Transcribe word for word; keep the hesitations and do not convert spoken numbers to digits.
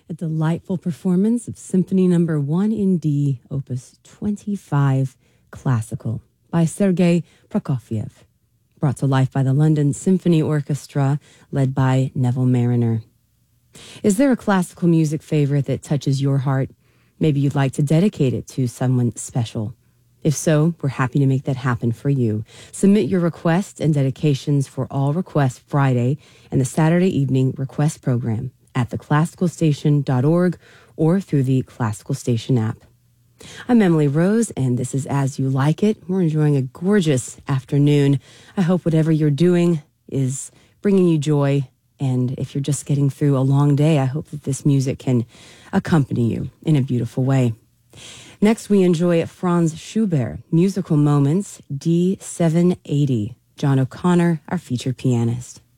A delightful performance of Symphony Number One in D, Opus twenty-five, Classical, by Sergei Prokofiev, brought to life by the London Symphony Orchestra, led by Neville Marriner. Is there a classical music favorite that touches your heart? Maybe you'd like to dedicate it to someone special. If so, we're happy to make that happen for you. Submit your requests and dedications for All Requests Friday and the Saturday evening request program at the classical station dot org or through the Classical Station app. I'm Emily Rose, and this is As You Like It. We're enjoying a gorgeous afternoon. I hope whatever you're doing is bringing you joy, and if you're just getting through a long day, I hope that this music can accompany you in a beautiful way. Next, we enjoy Franz Schubert, Musical Moments, D seven eighty. John O'Connor, our featured pianist.